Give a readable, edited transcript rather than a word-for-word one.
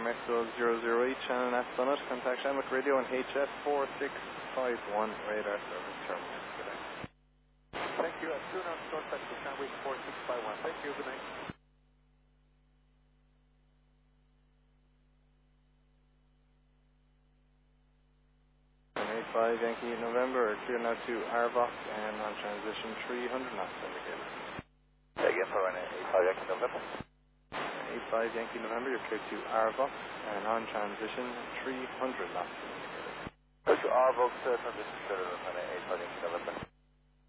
Maxwell 008, Shannon at Summit. Contact Shamrock Radio on HS 4651 radar service terminal. Good night. Thank you. Soon on short touch to Shamrock 4651. Thank you. Good night. 85 Yankee November, clear now to Arvoc and on transition 300 knots indicated. Again for an 85 Yankee November. 85 Yankee November, you're clear to Arvoc and on transition 300 knots indicated. Go to Arvoc, transition 300 on 85 Yankee November.